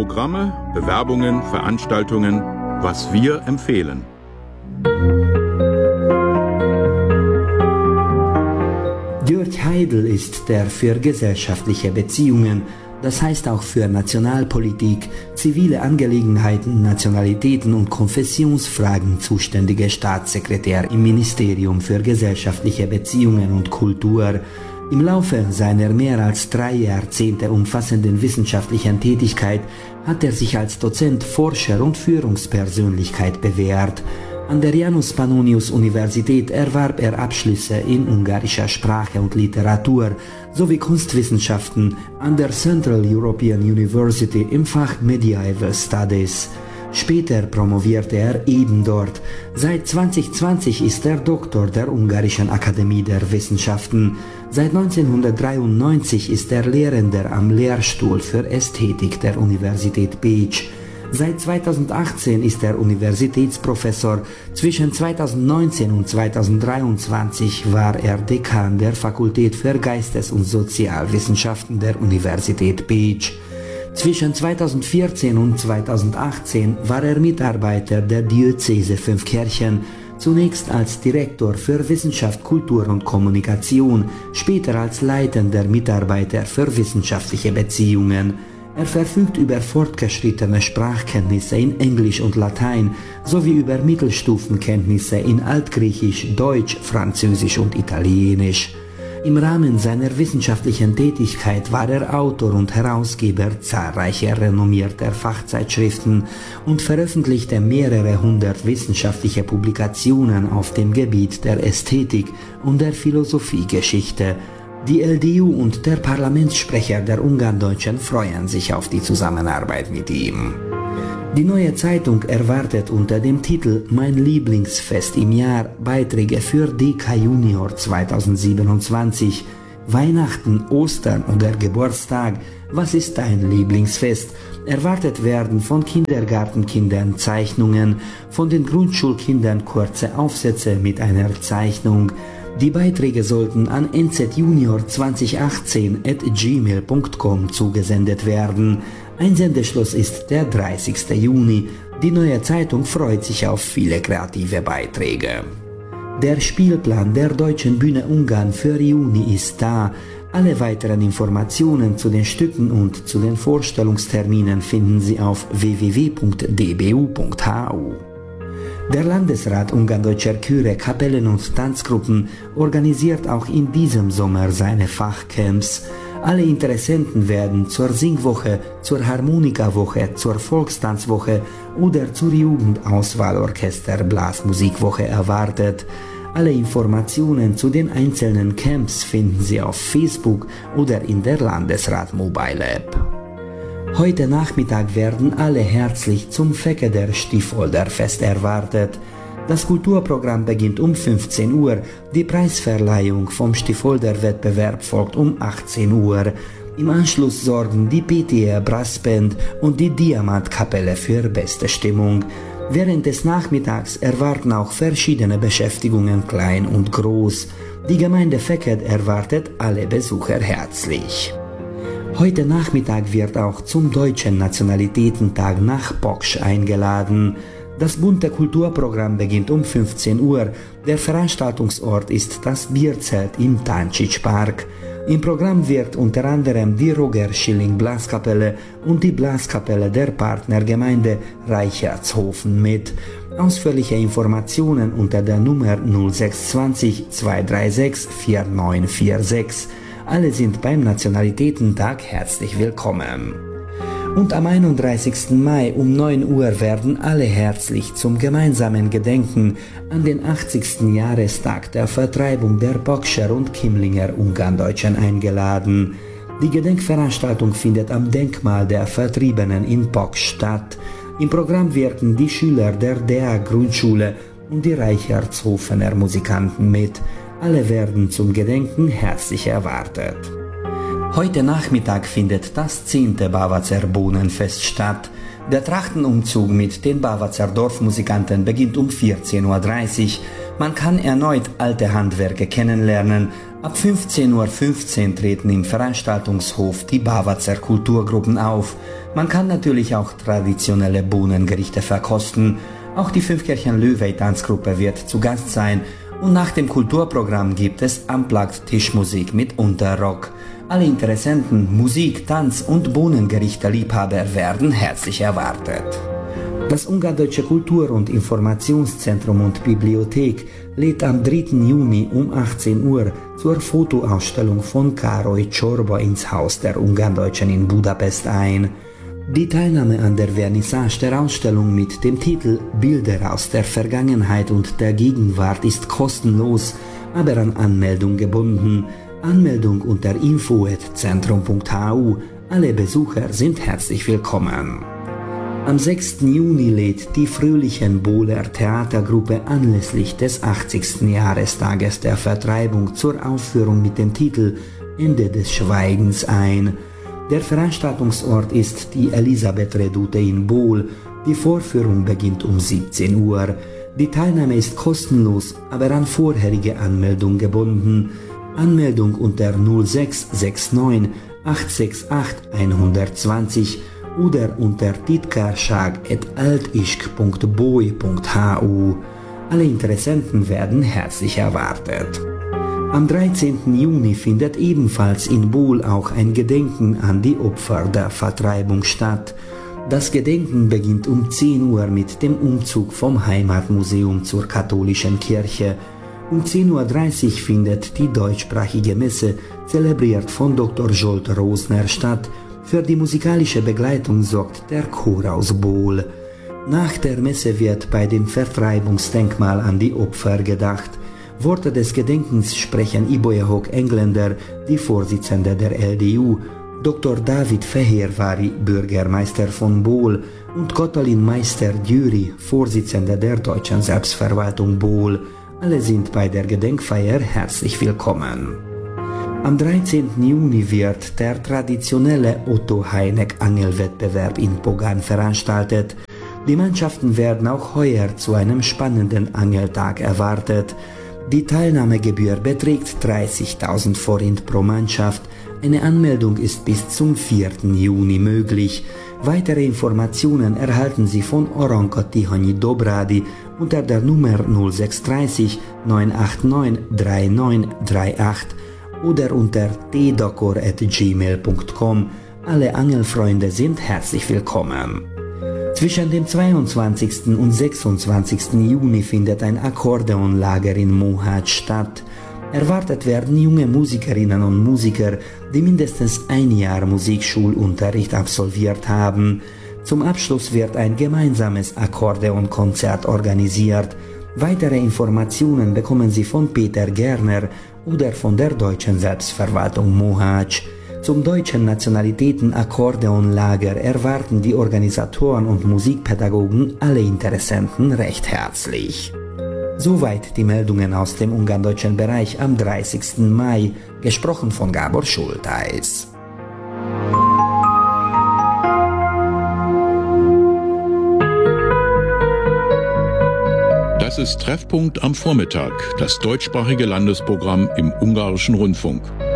Programme, Bewerbungen, Veranstaltungen, was wir empfehlen. Jörg Heidel ist der für gesellschaftliche Beziehungen, das heißt auch für Nationalpolitik, zivile Angelegenheiten, Nationalitäten und Konfessionsfragen zuständige Staatssekretär im Ministerium für gesellschaftliche Beziehungen und Kultur. Im Laufe seiner mehr als 3 Jahrzehnte umfassenden wissenschaftlichen Tätigkeit hat er sich als Dozent, Forscher und Führungspersönlichkeit bewährt. An der Janus Pannonius Universität erwarb er Abschlüsse in ungarischer Sprache und Literatur sowie Kunstwissenschaften an der Central European University im Fach Medieval Studies. Später promovierte er eben dort. Seit 2020 ist er Doktor der Ungarischen Akademie der Wissenschaften. Seit 1993 ist er Lehrender am Lehrstuhl für Ästhetik der Universität Pécs. Seit 2018 ist er Universitätsprofessor. Zwischen 2019 und 2023 war er Dekan der Fakultät für Geistes- und Sozialwissenschaften der Universität Pécs. Zwischen 2014 und 2018 war er Mitarbeiter der Diözese Fünfkirchen, zunächst als Direktor für Wissenschaft, Kultur und Kommunikation, später als leitender Mitarbeiter für wissenschaftliche Beziehungen. Er verfügt über fortgeschrittene Sprachkenntnisse in Englisch und Latein sowie über Mittelstufenkenntnisse in Altgriechisch, Deutsch, Französisch und Italienisch. Im Rahmen seiner wissenschaftlichen Tätigkeit war er Autor und Herausgeber zahlreicher renommierter Fachzeitschriften und veröffentlichte mehrere hundert wissenschaftliche Publikationen auf dem Gebiet der Ästhetik und der Philosophiegeschichte. Die LDU und der Parlamentssprecher der Ungarndeutschen freuen sich auf die Zusammenarbeit mit ihm. Die Neue Zeitung erwartet unter dem Titel Mein Lieblingsfest im Jahr Beiträge für DK Junior 2027. Weihnachten, Ostern oder Geburtstag, was ist dein Lieblingsfest? Erwartet werden von Kindergartenkindern Zeichnungen, von den Grundschulkindern kurze Aufsätze mit einer Zeichnung. Die Beiträge sollten an nzjunior2018@gmail.com zugesendet werden. Einsendeschluss ist der 30. Juni. Die Neue Zeitung freut sich auf viele kreative Beiträge. Der Spielplan der Deutschen Bühne Ungarn für Juni ist da. Alle weiteren Informationen zu den Stücken und zu den Vorstellungsterminen finden Sie auf www.dbu.hu. Der Landesrat Ungarndeutscher Chöre, Kapellen und Tanzgruppen organisiert auch in diesem Sommer seine Fachcamps. Alle Interessenten werden zur Singwoche, zur Harmonikawoche, zur Volkstanzwoche oder zur Jugendauswahlorchester Blasmusikwoche erwartet. Alle Informationen zu den einzelnen Camps finden Sie auf Facebook oder in der Landesrat Mobile App. Heute Nachmittag werden alle herzlich zum Fekeder Stiefholderfest erwartet. Das Kulturprogramm beginnt um 15 Uhr, die Preisverleihung vom Stiefholder-Wettbewerb folgt um 18 Uhr. Im Anschluss sorgen die PTR Brassband und die Diamantkapelle für beste Stimmung. Während des Nachmittags erwarten auch verschiedene Beschäftigungen klein und groß. Die Gemeinde Feked erwartet alle Besucher herzlich. Heute Nachmittag wird auch zum Deutschen Nationalitätentag nach Pócs eingeladen. Das bunte Kulturprogramm beginnt um 15 Uhr. Der Veranstaltungsort ist das Bierzelt im Tancic-Park. Im Programm wird unter anderem die Roger Schilling Blaskapelle und die Blaskapelle der Partnergemeinde Reichertshofen mit. Ausführliche Informationen unter der Nummer 0620 236 4946. Alle sind beim Nationalitätentag herzlich willkommen. Und am 31. Mai um 9 Uhr werden alle herzlich zum gemeinsamen Gedenken an den 80. Jahrestag der Vertreibung der Pócscher und Kimlinger Ungarndeutschen eingeladen. Die Gedenkveranstaltung findet am Denkmal der Vertriebenen in Pócs statt. Im Programm wirken die Schüler der DEA Grundschule und die Reichertshofener Musikanten mit. Alle werden zum Gedenken herzlich erwartet. Heute Nachmittag findet das 10. Bavazer Bohnenfest statt. Der Trachtenumzug mit den Bavazer Dorfmusikanten beginnt um 14:30 Uhr. Man kann erneut alte Handwerke kennenlernen Ab 15:15 Uhr treten im Veranstaltungshof die Bawatzer Kulturgruppen auf. Man kann natürlich auch traditionelle Bohnengerichte verkosten. Auch die Fünfkirchen-Löwey-Tanzgruppe wird zu Gast sein. Und nach dem Kulturprogramm gibt es Unplugged-Tischmusik mit Unterrock. Alle Interessenten, Musik-, Tanz- und Bohnengerichte-Liebhaber werden herzlich erwartet. Das Ungarndeutsche Kultur- und Informationszentrum und Bibliothek lädt am 3. Juni um 18 Uhr zur Fotoausstellung von Károly Csorba ins Haus der Ungarndeutschen in Budapest ein. Die Teilnahme an der Vernissage der Ausstellung mit dem Titel Bilder aus der Vergangenheit und der Gegenwart ist kostenlos, aber an Anmeldung gebunden. Anmeldung unter info@zentrum.hu. Alle Besucher sind herzlich willkommen. Am 6. Juni lädt die Fröhlichen Bohler Theatergruppe anlässlich des 80. Jahrestages der Vertreibung zur Aufführung mit dem Titel Ende des Schweigens ein. Der Veranstaltungsort ist die Elisabeth-Redoute in Bohl. Die Vorführung beginnt um 17 Uhr. Die Teilnahme ist kostenlos, aber an vorherige Anmeldung gebunden. Anmeldung unter 0669 868 120 oder unter titkárság@altisk.boy.hu. Alle Interessenten werden herzlich erwartet. Am 13. Juni findet ebenfalls in Bohl auch ein Gedenken an die Opfer der Vertreibung statt. Das Gedenken beginnt um 10 Uhr mit dem Umzug vom Heimatmuseum zur katholischen Kirche. Um 10:30 Uhr findet die deutschsprachige Messe, zelebriert von Dr. Zsolt Rosner, statt. Für die musikalische Begleitung sorgt der Chor aus Bohl. Nach der Messe wird bei dem Vertreibungsdenkmal an die Opfer gedacht. Worte des Gedenkens sprechen Ibolyahok Engländer, die Vorsitzende der LDU, Dr. David Fehérvári, Bürgermeister von Bohl, und Katalin Meister-Győri, Vorsitzende der Deutschen Selbstverwaltung Bohl. Alle sind bei der Gedenkfeier herzlich willkommen. Am 13. Juni wird der traditionelle Otto Heineck Angelwettbewerb in Pogan veranstaltet. Die Mannschaften werden auch heuer zu einem spannenden Angeltag erwartet. Die Teilnahmegebühr beträgt 30.000 Forint pro Mannschaft. Eine Anmeldung ist bis zum 4. Juni möglich. Weitere Informationen erhalten Sie von Oranka Tihanyi Dobradi unter der Nummer 0630 989 3938 oder unter tdakor@gmail.com. Alle Angelfreunde sind herzlich willkommen. Zwischen dem 22. und 26. Juni findet ein Akkordeonlager in Mohács statt. Erwartet werden junge Musikerinnen und Musiker, die mindestens ein Jahr Musikschulunterricht absolviert haben. Zum Abschluss wird ein gemeinsames Akkordeonkonzert organisiert. Weitere Informationen bekommen Sie von Peter Gerner oder von der Deutschen Selbstverwaltung Mohács. Zum deutschen Nationalitäten-Akkordeonlager erwarten die Organisatoren und Musikpädagogen alle Interessenten recht herzlich. Soweit die Meldungen aus dem ungarndeutschen Bereich am 30. Mai, gesprochen von Gábor Schultheiß. Das ist Treffpunkt am Vormittag, das deutschsprachige Landesprogramm im Ungarischen Rundfunk.